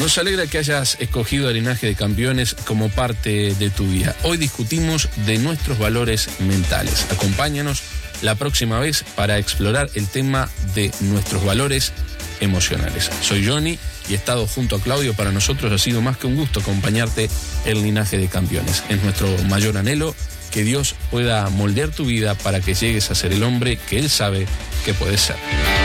Nos alegra que hayas escogido el linaje de campeones como parte de tu vida. Hoy discutimos de nuestros valores mentales. Acompáñanos la próxima vez para explorar el tema de nuestros valores emocionales. Soy Johnny y he estado junto a Claudio. Para nosotros ha sido más que un gusto acompañarte en el linaje de campeones. Es nuestro mayor anhelo que Dios pueda moldear tu vida para que llegues a ser el hombre que Él sabe que puedes ser.